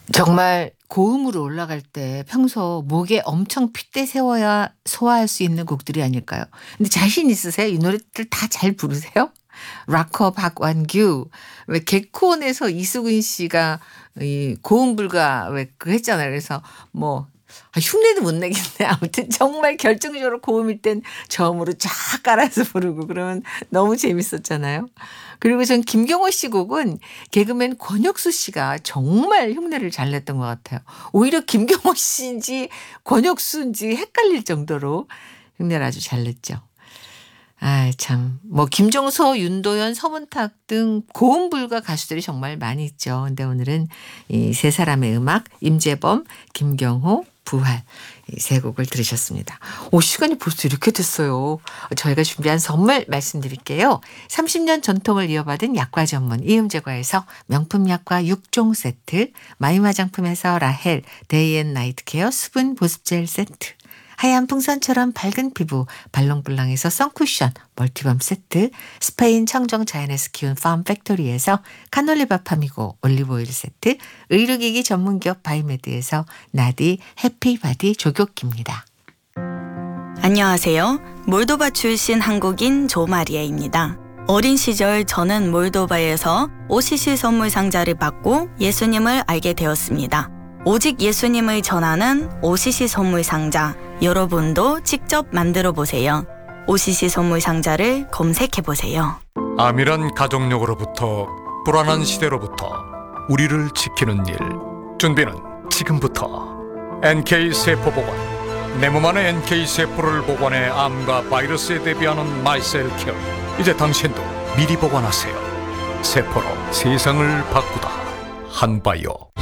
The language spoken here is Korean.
정말 고음으로 올라갈 때 평소 목에 엄청 핏대 세워야 소화할 수 있는 곡들이 아닐까요? 근데 자신 있으세요? 이 노래들 다 잘 부르세요? 락커 박완규, 왜 개콘에서 이수근 씨가 이 고음 불가 왜 그 했잖아요. 그래서 뭐 흉내도 못 내겠네. 아무튼 정말 결정적으로 고음일 땐 저음으로 쫙 깔아서 부르고 그러면 너무 재밌었잖아요. 그리고 전 김경호 씨 곡은 개그맨 권혁수 씨가 정말 흉내를 잘 냈던 것 같아요. 오히려 김경호 씨인지 권혁수인지 헷갈릴 정도로 흉내를 아주 잘 냈죠. 아, 참. 뭐 김종서, 윤도현, 서문탁 등 고음 불가 가수들이 정말 많이 있죠. 근데 오늘은 이 세 사람의 음악 임재범, 김경호, 부활 이 세 곡을 들으셨습니다. 오, 시간이 벌써 이렇게 됐어요. 저희가 준비한 선물 말씀드릴게요. 30년 전통을 이어받은 약과 전문 이음제과에서 명품 약과 6종 세트, 마이 화장품에서 라헬 데이앤나이트 케어 수분 보습젤 세트, 하얀 풍선처럼 밝은 피부 발롱블랑에서 선쿠션 멀티밤 세트, 스페인 청정 자연에서 키운 팜팩토리에서 카놀리밥 파미고 올리브오일 세트, 의료기기 전문기업 바이메드에서 나디 해피바디 조격기입니다. 안녕하세요. 몰도바 출신 한국인 조마리아입니다. 어린 시절 저는 몰도바에서 OCC 선물 상자를 받고 예수님을 알게 되었습니다. 오직 예수님을 전하는 OCC 선물 상자, 여러분도 직접 만들어 보세요. OCC 선물 상자를 검색해 보세요. 암이란 가족력으로부터 불안한 시대로부터 우리를 지키는 일. 준비는 지금부터. NK세포보건. 내 몸 안에 NK세포를 보관해 암과 바이러스에 대비하는 마이셀 케어. 이제 당신도 미리 보관하세요. 세포로 세상을 바꾸다. 한바이오.